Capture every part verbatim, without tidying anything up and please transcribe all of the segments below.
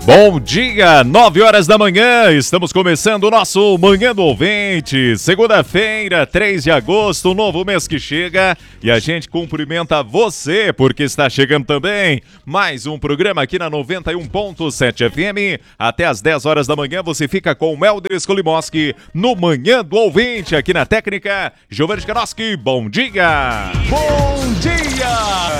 Bom dia, nove horas da manhã, estamos começando o nosso Manhã do Ouvinte, segunda-feira, três de agosto, um novo mês que chega e a gente cumprimenta você porque está chegando também mais um programa aqui na noventa e um ponto sete F M, até às dez horas da manhã você fica com o Melder Skolimoski no Manhã do Ouvinte, aqui na técnica, Giovanni Karoski, bom dia! Bom dia!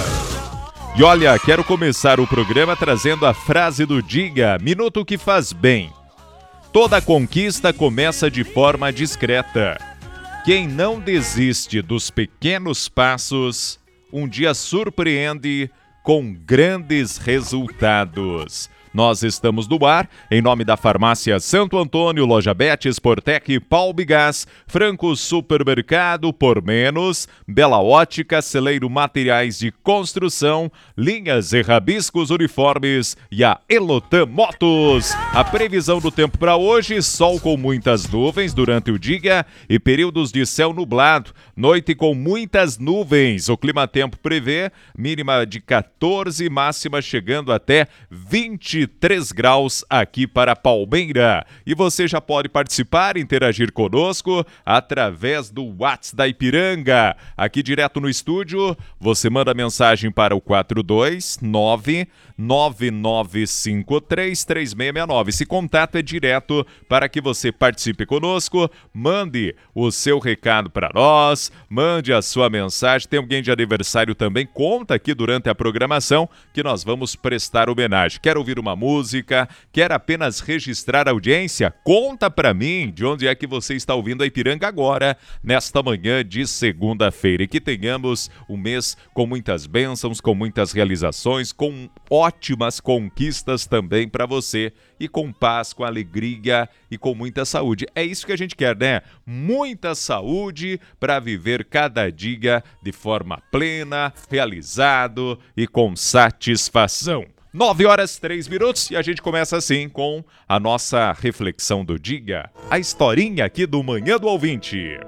E olha, quero começar o programa trazendo a frase do dia, minuto que faz bem. Toda conquista começa de forma discreta. Quem não desiste dos pequenos passos, um dia surpreende com grandes resultados. Nós estamos no ar, em nome da Farmácia Santo Antônio, Loja Betis, Portec, Palbigás, Franco Supermercado, Por Menos, Bela Ótica, Celeiro Materiais de Construção, Linhas e Rabiscos Uniformes e a Elotan Motos. A previsão do tempo para hoje, sol com muitas nuvens durante o dia e períodos de céu nublado, noite com muitas nuvens. O clima-tempo prevê mínima de quatorze, máxima chegando até vinte e três graus aqui para Palmeira. E você já pode participar, interagir conosco através do WhatsApp da Ipiranga. Aqui direto no estúdio, você manda mensagem para o quatro dois nove nove nove cinco três três seis seis nove. Esse contato é direto para que você participe conosco, mande o seu recado para nós, mande a sua mensagem. Tem alguém de aniversário também, conta aqui durante a programação que nós vamos prestar homenagem. Quer ouvir uma música, quer apenas registrar a audiência? Conta pra mim de onde é que você está ouvindo a Ipiranga agora, nesta manhã de segunda-feira. E que tenhamos um mês com muitas bênçãos, com muitas realizações, com ótimas conquistas também para você. E com paz, com alegria e com muita saúde. É isso que a gente quer, né? Muita saúde para viver cada dia de forma plena, realizado e com satisfação. nove horas, três minutos e a gente começa assim com a nossa reflexão do dia, a historinha aqui do Manhã do Ouvinte.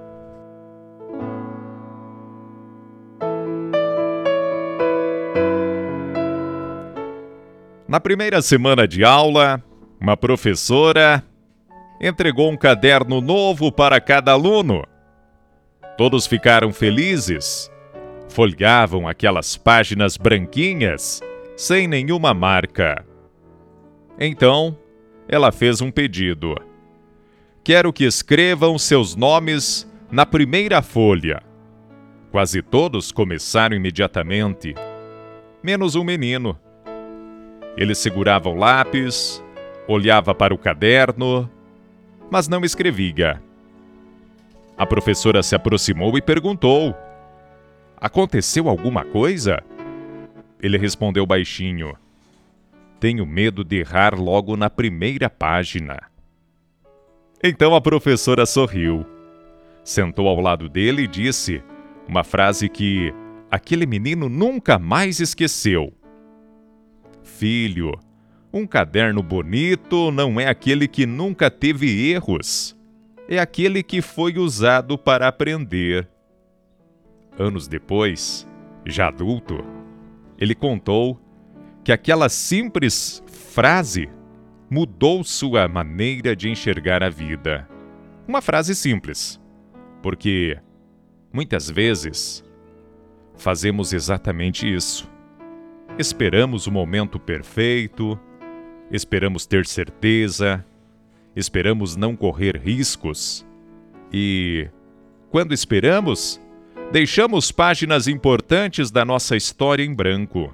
Na primeira semana de aula, uma professora entregou um caderno novo para cada aluno. Todos ficaram felizes, folheavam aquelas páginas branquinhas sem nenhuma marca. Então, ela fez um pedido. Quero que escrevam seus nomes na primeira folha. Quase todos começaram imediatamente, menos um menino. Ele segurava o lápis, olhava para o caderno, mas não escrevia. A professora se aproximou e perguntou: aconteceu alguma coisa? Ele respondeu baixinho: tenho medo de errar logo na primeira página. Então a professora sorriu, sentou ao lado dele e disse uma frase que aquele menino nunca mais esqueceu: filho, um caderno bonito não é aquele que nunca teve erros, é aquele que foi usado para aprender. Anos depois, já adulto, ele contou que aquela simples frase mudou sua maneira de enxergar a vida. Uma frase simples, porque muitas vezes fazemos exatamente isso. Esperamos o momento perfeito, esperamos ter certeza, esperamos não correr riscos e, quando esperamos, deixamos páginas importantes da nossa história em branco.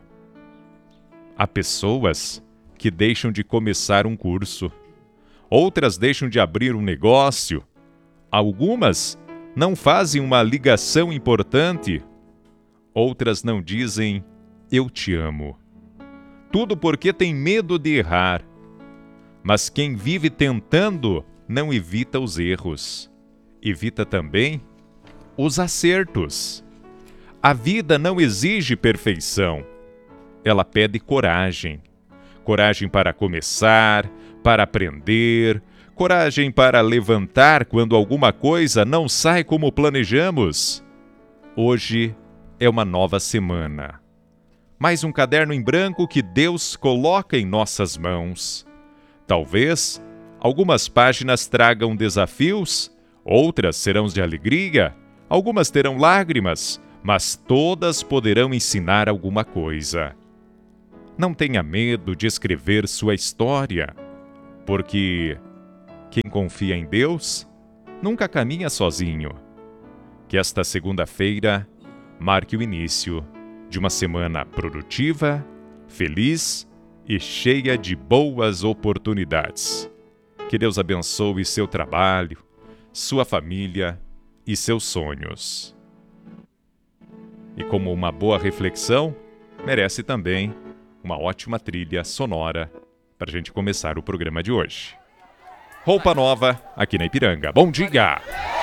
Há pessoas que deixam de começar um curso, outras deixam de abrir um negócio, algumas não fazem uma ligação importante, outras não dizem eu te amo. Tudo porque tem medo de errar. Mas quem vive tentando não evita os erros. Evita também os acertos. A vida não exige perfeição. Ela pede coragem. Coragem para começar, para aprender, coragem para levantar quando alguma coisa não sai como planejamos. Hoje é uma nova semana. Mais um caderno em branco que Deus coloca em nossas mãos. Talvez algumas páginas tragam desafios, outras serão de alegria, algumas terão lágrimas, mas todas poderão ensinar alguma coisa. Não tenha medo de escrever sua história, porque quem confia em Deus nunca caminha sozinho. Que esta segunda-feira marque o início de uma semana produtiva, feliz e cheia de boas oportunidades. Que Deus abençoe seu trabalho, sua família e seus sonhos. E como uma boa reflexão, merece também uma ótima trilha sonora para a gente começar o programa de hoje. Roupa nova aqui na Ipiranga. Bom dia!